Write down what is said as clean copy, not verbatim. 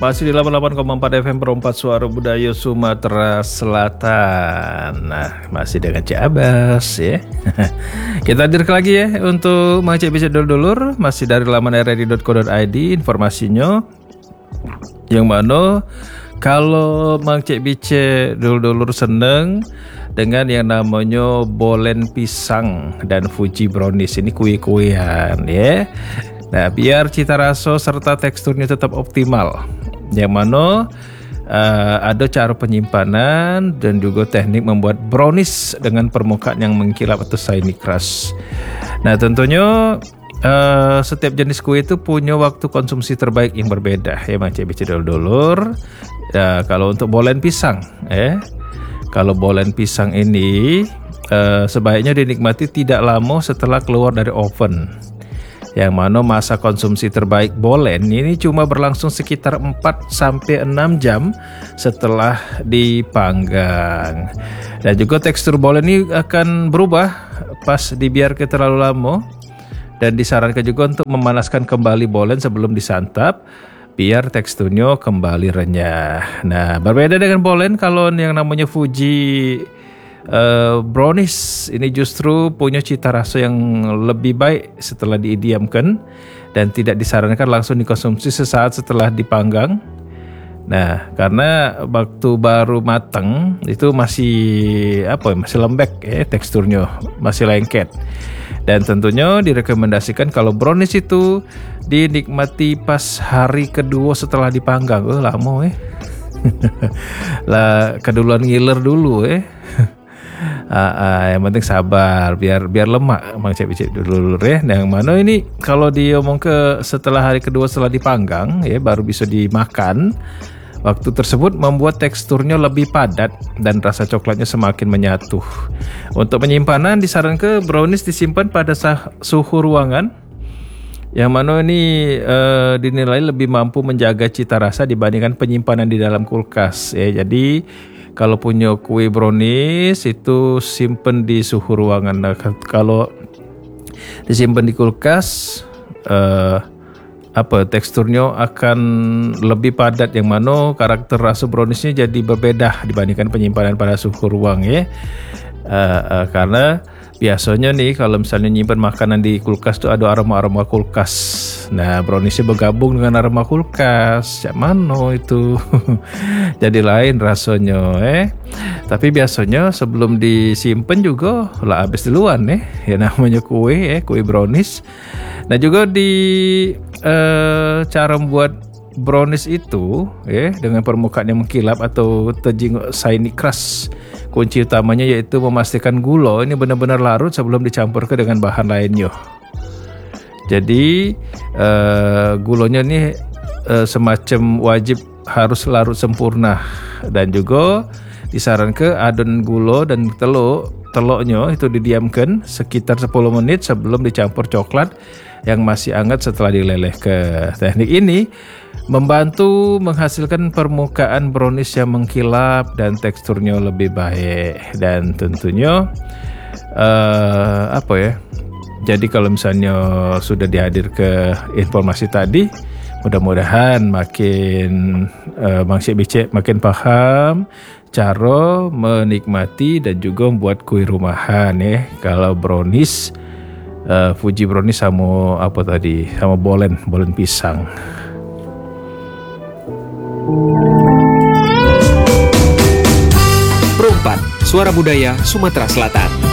Masih di 88,4 FM Perempat Suara Budaya Sumatera Selatan. Nah, masih dengan Cik Abbas ya. Kita hadir lagi ya untuk Mang Cik bisa dulur-dulur. Masih dari laman rri.co.id informasinya. Yang mana kalau Mang Cik Bice dulur-dulur seneng dengan yang namanya bolen pisang dan Fuji brownies, ini kue-kuean ya. Nah, biar cita rasa serta teksturnya tetap optimal, yang mana ada cara penyimpanan dan juga teknik membuat brownies dengan permukaan yang mengkilap atau shiny crust. Nah, tentunya setiap jenis kue itu punya waktu konsumsi terbaik yang berbeda ya Mang Cik Bice dulur-dulur. Kalau untuk bolen pisang kalau bolen pisang ini sebaiknya dinikmati tidak lama setelah keluar dari oven, yang mana masa konsumsi terbaik bolen ini cuma berlangsung sekitar 4-6 jam setelah dipanggang. Dan juga tekstur bolen ini akan berubah pas dibiarkan terlalu lama, dan disarankan juga untuk memanaskan kembali bolen sebelum disantap biar teksturnya kembali renyah. Nah, berbeda dengan bolen, kalau yang namanya Fuji brownies ini justru punya cita rasa yang lebih baik setelah didiamkan dan tidak disarankan langsung dikonsumsi sesaat setelah dipanggang. Nah, karena waktu baru matang itu masih masih lembek ya, teksturnya masih lengket. Dan tentunya direkomendasikan kalau brownies itu dinikmati pas hari kedua setelah dipanggang. Lama lah, keduluan ngiler dulu yang penting sabar biar lemak Mang Cik Bice dulu ya. Yang mana ini kalau diomong ke setelah hari kedua setelah dipanggang ya baru bisa dimakan. Waktu tersebut membuat teksturnya lebih padat dan rasa coklatnya semakin menyatu. Untuk penyimpanan disarankan brownies disimpan pada suhu ruangan, yang mana ini dinilai lebih mampu menjaga cita rasa dibandingkan penyimpanan di dalam kulkas ya. Jadi kalau punya kue brownies itu simpen di suhu ruangan. Nah, kalau disimpan di kulkas teksturnya akan lebih padat, yang mana karakter rasa browniesnya jadi berbeda dibandingkan penyimpanan pada suhu ruang ya. Karena biasanya nih kalau misalnya nyimpan makanan di kulkas tuh ada aroma-aroma kulkas. Nah, browniesnya bergabung dengan aroma kulkas. Cak mano itu jadi lain rasanya Tapi biasanya sebelum disimpan juga lah habis duluan ya namanya kue brownies. Nah, juga di cara membuat brownies itu dengan permukaan yang mengkilap atau terjenguk shiny crust. Kunci utamanya yaitu memastikan gula ini benar-benar larut sebelum dicampurkan dengan bahan lainnya. Jadi gulanya ini semacam wajib harus larut sempurna, dan juga disarankan adonan gula dan telurnya itu didiamkan sekitar 10 menit sebelum dicampur coklat yang masih hangat setelah dilelehkan. Teknik ini membantu menghasilkan permukaan brownies yang mengkilap dan teksturnya lebih baik. Dan tentunya jadi kalau misalnya sudah dihadir ke informasi tadi, mudah-mudahan makin Mang Cik Bice makin paham cara menikmati dan juga membuat kue rumahan kalau brownies Fuji brownies sama sama bolen pisang. Perempat Suara Budaya Sumatera Selatan.